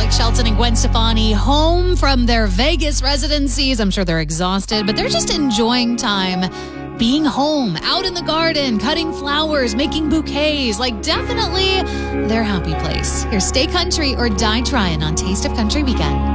like Shelton and Gwen Stefani home from their Vegas residencies. I'm sure they're exhausted, but they're just enjoying time being home, out in the garden, cutting flowers, making bouquets. Like, definitely their happy place. Here's Stay Country or Die Tryin' on Taste of Country Weekend.